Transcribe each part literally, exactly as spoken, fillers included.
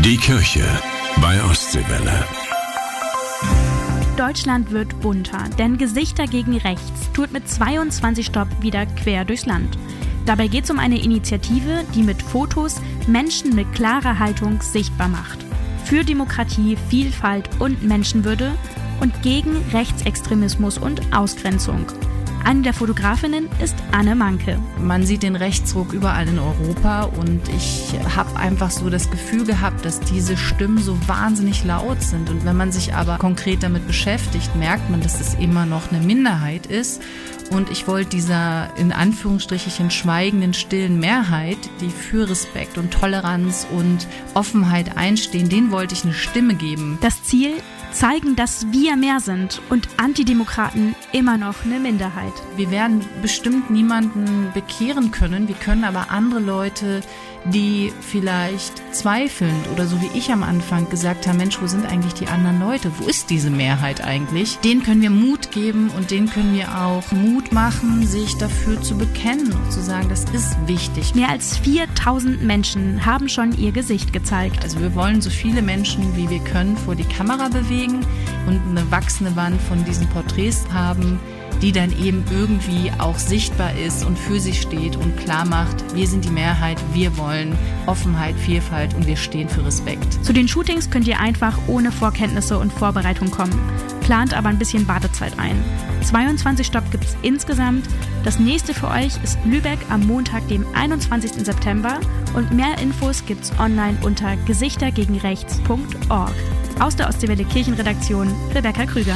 Die Kirche bei Ostseewelle. Deutschland wird bunter, denn Gesichter gegen Rechts tourt mit zweiundzwanzig Stopp wieder quer durchs Land. Dabei geht es um eine Initiative, die mit Fotos Menschen mit klarer Haltung sichtbar macht. Für Demokratie, Vielfalt und Menschenwürde und gegen Rechtsextremismus und Ausgrenzung. Eine der Fotografinnen ist Anne Manke. Man sieht den Rechtsruck überall in Europa und ich habe einfach so das Gefühl gehabt, dass diese Stimmen so wahnsinnig laut sind. Und wenn man sich aber konkret damit beschäftigt, merkt man, dass es immer noch eine Minderheit ist. Und ich wollte dieser in Anführungsstrichen schweigenden, stillen Mehrheit, die für Respekt und Toleranz und Offenheit einstehen, denen wollte ich eine Stimme geben. Das Ziel? Zeigen, dass wir mehr sind und Antidemokraten immer noch eine Minderheit. Wir werden bestimmt niemanden bekehren können. Wir können aber andere Leute, die vielleicht zweifelnd oder so wie ich am Anfang gesagt haben, Mensch, wo sind eigentlich die anderen Leute? Wo ist diese Mehrheit eigentlich? Denen können wir Mut geben und denen können wir auch Mut machen, sich dafür zu bekennen und zu sagen, das ist wichtig. Mehr als viertausend Menschen haben schon ihr Gesicht gezeigt. Also wir wollen so viele Menschen, wie wir können, vor die Kamera bewegen und eine wachsende Wand von diesen Porträts haben, die dann eben irgendwie auch sichtbar ist und für sich steht und klar macht, wir sind die Mehrheit, wir wollen Offenheit, Vielfalt und wir stehen für Respekt. Zu den Shootings könnt ihr einfach ohne Vorkenntnisse und Vorbereitung kommen. Plant aber ein bisschen Wartezeit ein. zweiundzwanzig Stopp gibt es insgesamt. Das nächste für euch ist Lübeck am Montag, dem einundzwanzigsten September. Und mehr Infos gibt's online unter gesichtergegenrechts punkt org. Aus der Ostseewelle Kirchenredaktion, Rebecca Krüger.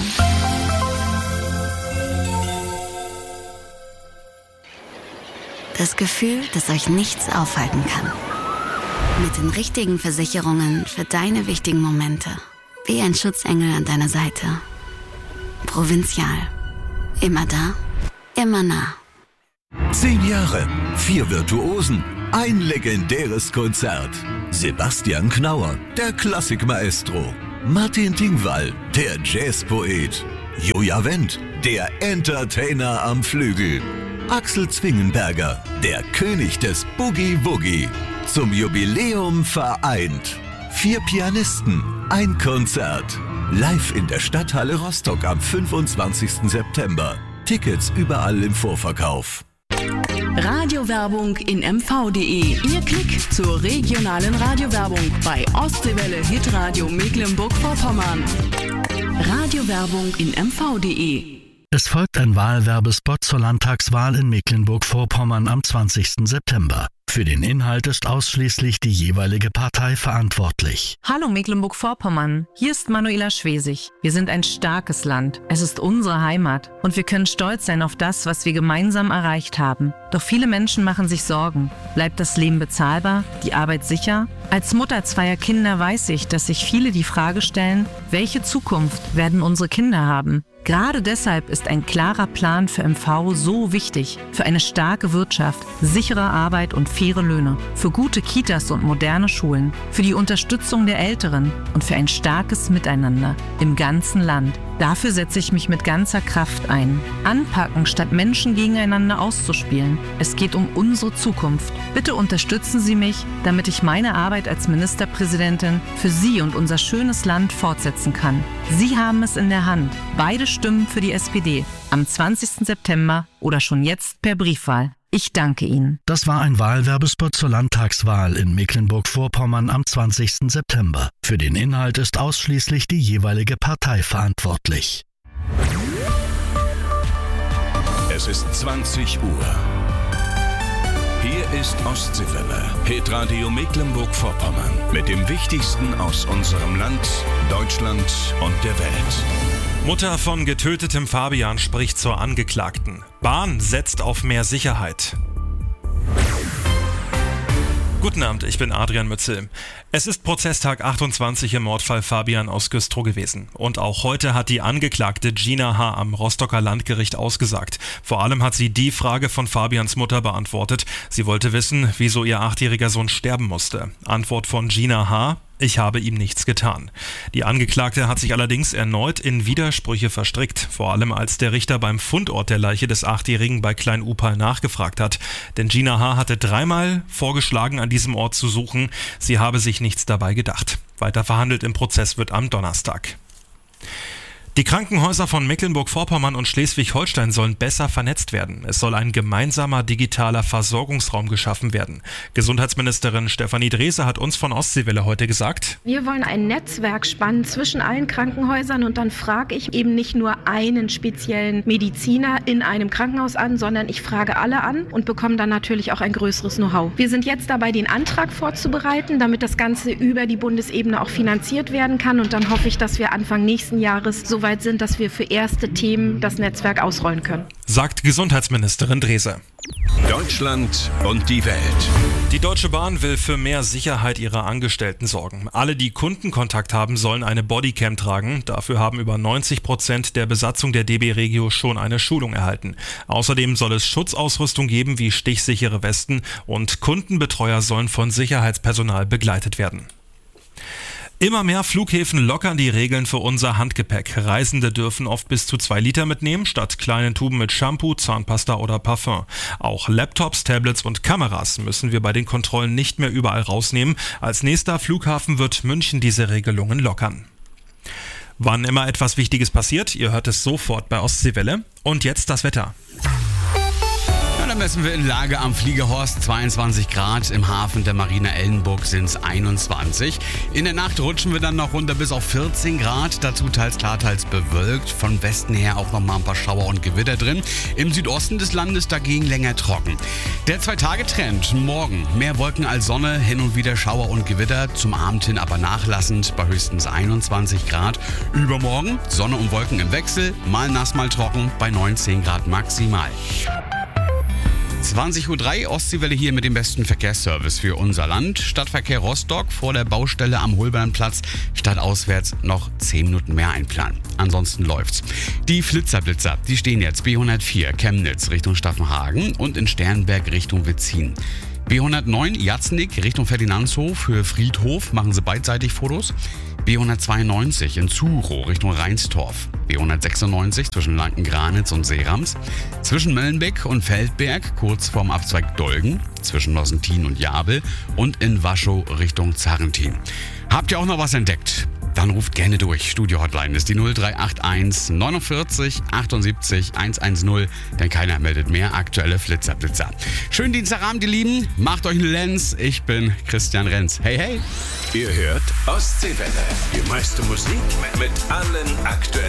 Das Gefühl, dass euch nichts aufhalten kann. Mit den richtigen Versicherungen für deine wichtigen Momente. Wie ein Schutzengel an deiner Seite. Provinzial. Immer da, immer nah. Zehn Jahre, vier Virtuosen, ein legendäres Konzert. Sebastian Knauer, der Klassikmaestro. Martin Dingwall, der Jazzpoet. Julia Wendt, der Entertainer am Flügel. Axel Zwingenberger, der König des Boogie-Woogie. Zum Jubiläum vereint. Vier Pianisten, ein Konzert. Live in der Stadthalle Rostock am fünfundzwanzigsten September. Tickets überall im Vorverkauf. Radiowerbung in m v punkt d e. Ihr Klick zur regionalen Radiowerbung bei Ostseewelle Hitradio Mecklenburg-Vorpommern. Radiowerbung in m v punkt d e. Es folgt ein Wahlwerbespot zur Landtagswahl in Mecklenburg-Vorpommern am zwanzigsten September. Für den Inhalt ist ausschließlich die jeweilige Partei verantwortlich. Hallo Mecklenburg-Vorpommern, hier ist Manuela Schwesig. Wir sind ein starkes Land. Es ist unsere Heimat und wir können stolz sein auf das, was wir gemeinsam erreicht haben. Doch viele Menschen machen sich Sorgen. Bleibt das Leben bezahlbar? Die Arbeit sicher? Als Mutter zweier Kinder weiß ich, dass sich viele die Frage stellen, welche Zukunft werden unsere Kinder haben? Gerade deshalb ist ein klarer Plan für M V so wichtig. Für eine starke Wirtschaft, sichere Arbeit und faire Löhne. Für gute Kitas und moderne Schulen. Für die Unterstützung der Älteren und für ein starkes Miteinander im ganzen Land. Dafür setze ich mich mit ganzer Kraft ein. Anpacken, statt Menschen gegeneinander auszuspielen. Es geht um unsere Zukunft. Bitte unterstützen Sie mich, damit ich meine Arbeit als Ministerpräsidentin für Sie und unser schönes Land fortsetzen kann. Sie haben es in der Hand. Beide Stimmen für die S P D. Am zwanzigsten September oder schon jetzt per Briefwahl. Ich danke Ihnen. Das war ein Wahlwerbespot zur Landtagswahl in Mecklenburg-Vorpommern am zwanzigsten September. Für den Inhalt ist ausschließlich die jeweilige Partei verantwortlich. Es ist zwanzig Uhr. Hier ist Ostseewelle, Hitradio Mecklenburg-Vorpommern. Mit dem Wichtigsten aus unserem Land, Deutschland und der Welt. Mutter von getötetem Fabian spricht zur Angeklagten. Bahn setzt auf mehr Sicherheit. Guten Abend, ich bin Adrian Mützel. Es ist Prozesstag achtundzwanzig im Mordfall Fabian aus Güstrow gewesen. Und auch heute hat die Angeklagte Gina H. am Rostocker Landgericht ausgesagt. Vor allem hat sie die Frage von Fabians Mutter beantwortet. Sie wollte wissen, wieso ihr achtjähriger Sohn sterben musste. Antwort von Gina H.: ich habe ihm nichts getan. Die Angeklagte hat sich allerdings erneut in Widersprüche verstrickt, vor allem als der Richter beim Fundort der Leiche des Achtjährigen bei Klein-Upal nachgefragt hat. Denn Gina H. hatte dreimal vorgeschlagen, an diesem Ort zu suchen. Sie habe sich nichts dabei gedacht. Weiter verhandelt im Prozess wird am Donnerstag. Die Krankenhäuser von Mecklenburg-Vorpommern und Schleswig-Holstein sollen besser vernetzt werden. Es soll ein gemeinsamer digitaler Versorgungsraum geschaffen werden. Gesundheitsministerin Stefanie Drese hat uns von Ostseewelle heute gesagt: Wir wollen ein Netzwerk spannen zwischen allen Krankenhäusern und dann frage ich eben nicht nur einen speziellen Mediziner in einem Krankenhaus an, sondern ich frage alle an und bekomme dann natürlich auch ein größeres Know-how. Wir sind jetzt dabei, den Antrag vorzubereiten, damit das Ganze über die Bundesebene auch finanziert werden kann und dann hoffe ich, dass wir Anfang nächsten Jahres so weit sind, dass wir für erste Themen das Netzwerk ausrollen können. Sagt Gesundheitsministerin Drese. Deutschland und die Welt. Die Deutsche Bahn will für mehr Sicherheit ihrer Angestellten sorgen. Alle, die Kundenkontakt haben, sollen eine Bodycam tragen. Dafür haben über neunzig Prozent der Besatzung der D B Regio schon eine Schulung erhalten. Außerdem soll es Schutzausrüstung geben wie stichsichere Westen und Kundenbetreuer sollen von Sicherheitspersonal begleitet werden. Immer mehr Flughäfen lockern die Regeln für unser Handgepäck. Reisende dürfen oft bis zu zwei Liter mitnehmen, statt kleinen Tuben mit Shampoo, Zahnpasta oder Parfum. Auch Laptops, Tablets und Kameras müssen wir bei den Kontrollen nicht mehr überall rausnehmen. Als nächster Flughafen wird München diese Regelungen lockern. Wann immer etwas Wichtiges passiert, ihr hört es sofort bei Ostseewelle. Und jetzt das Wetter. Dann messen wir in Lage am Fliegerhorst zweiundzwanzig Grad, im Hafen der Marina Ellenburg sind es einundzwanzig. In der Nacht rutschen wir dann noch runter bis auf vierzehn Grad, dazu teils klar, teils bewölkt. Von Westen her auch noch mal ein paar Schauer und Gewitter drin. Im Südosten des Landes dagegen länger trocken. Der Zwei-Tage-Trend, morgen mehr Wolken als Sonne, hin und wieder Schauer und Gewitter, zum Abend hin aber nachlassend bei höchstens einundzwanzig Grad. Übermorgen Sonne und Wolken im Wechsel, mal nass, mal trocken, bei neunzehn Grad maximal. zwanzig Uhr drei, Ostseewelle hier mit dem besten Verkehrsservice für unser Land. Stadtverkehr Rostock vor der Baustelle am Holbernplatz. Stadtauswärts noch zehn Minuten mehr einplanen. Ansonsten läuft's. Die Flitzerblitzer, die stehen jetzt B hundertvier Chemnitz Richtung Staffenhagen und in Sternberg Richtung Wetzin. B hundertneun Jatznick Richtung Ferdinandshof für Friedhof, machen Sie beidseitig Fotos. B hundertzweiundneunzig in Zuro Richtung Reinstorf. B hundertsechsundneunzig zwischen Lanken-Granitz und Seerams. Zwischen Möllenbeck und Feldberg kurz vorm Abzweig Dolgen. Zwischen Nossentin und Jabel. Und in Waschow Richtung Zarrentin. Habt ihr auch noch was entdeckt? Dann ruft gerne durch. Studio-Hotline ist die null drei acht eins neunundvierzig achtundsiebzig hundertzehn, denn keiner meldet mehr aktuelle Flitzerblitzer. Schönen Dienstagabend, ihr Lieben. Macht euch einen Lenz. Ich bin Christian Renz. Hey, hey. Ihr hört Ostseewelle. Die meiste Musik mit allen aktuellen